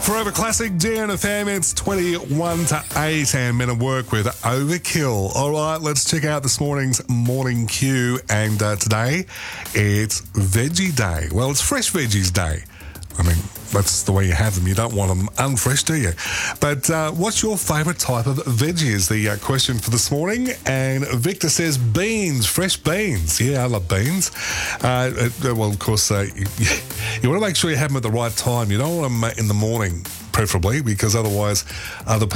Forever Classic, DNFM, it's 21 to 8 and Men at Work with Overkill. All right, let's check out this morning's Morning Queue. And today, it's Veggie Day. Well, it's Fresh Veggies Day. I mean, that's the way you have them. You don't want them unfresh, do you? But what's your favourite type of veggie is the question for this morning. And Victor says beans, fresh beans. Yeah, I love beans. Well, of course, you want to make sure you have them at the right time. You don't want them in the morning, preferably, because otherwise other people